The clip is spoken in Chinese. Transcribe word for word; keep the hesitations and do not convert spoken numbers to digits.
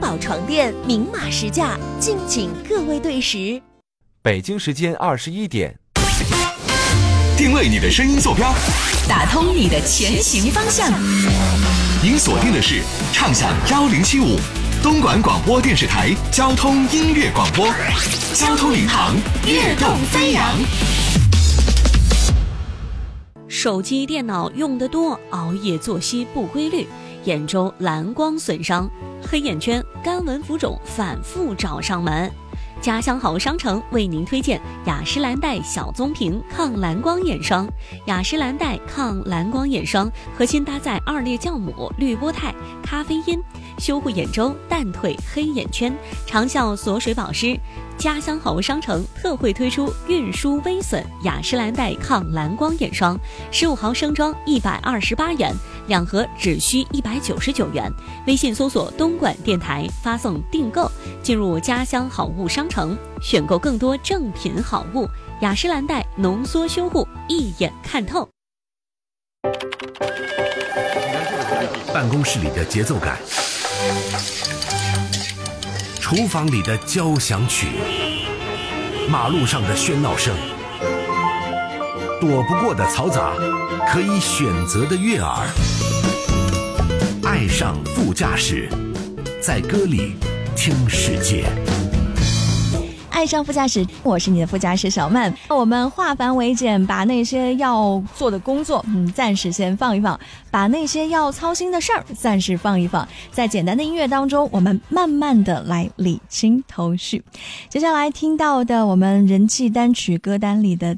宝床垫明码实价，敬请各位对时。 北京时间二十一点， 定位你的声音坐标， 打通你的前行方向。 您锁定的是畅享幺零七五东莞广播电视台交通音乐广播，交通领航，跃动飞扬。 手机电脑用得多，熬夜作息不规律，眼周蓝光损伤，黑眼圈、干纹浮肿反复找上门。家乡好商城为您推荐雅诗兰黛小棕瓶抗蓝光眼霜。雅诗兰黛抗蓝光眼霜核心搭载二裂酵母、绿波肽、咖啡因，修护眼周、淡退黑眼圈，长效锁水保湿。家乡好商城特惠推出运输微损雅诗兰黛抗蓝光眼霜，十五毫升装一百二十八元，两盒只需一百九十九元。微信搜索东莞电台，发送订购，进入家乡好物商城，选购更多正品好物。雅诗兰黛浓缩修护，一眼看透。 办公室里的节奏感，厨房里的交响曲，马路上的喧闹声，躲不过的嘈杂，可以选择的悦耳。爱上副驾驶，在歌里听世界。 爱上副驾驶，我是你的副驾驶小曼。我们化繁为简，把那些要做的工作嗯，暂时先放一放，把那些要操心的事儿暂时放一放，在简单的音乐当中，我们慢慢的来理清头绪。接下来听到的我们人气单曲歌单里的